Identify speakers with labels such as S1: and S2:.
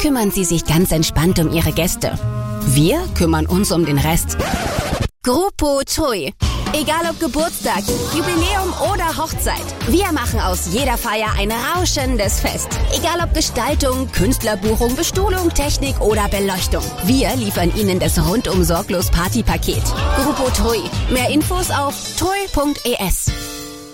S1: kümmern Sie sich ganz entspannt um Ihre Gäste. Wir kümmern uns um den Rest. Grupo TUI. Egal ob Geburtstag, Jubiläum oder Hochzeit. Wir machen aus jeder Feier ein rauschendes Fest. Egal ob Gestaltung, Künstlerbuchung, Bestuhlung, Technik oder Beleuchtung. Wir liefern Ihnen das rundum sorglos Partypaket. Grupo TUI. Mehr Infos auf tui.es.